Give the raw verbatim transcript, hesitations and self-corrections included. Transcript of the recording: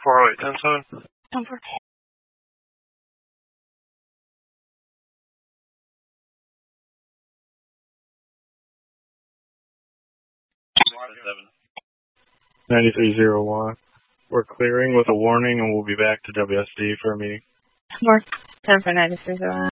four oh eight ten seven. Number. ninety-three oh one. We're clearing with a warning and we'll be back to W S D for a meeting. More ten for ninety-three oh one.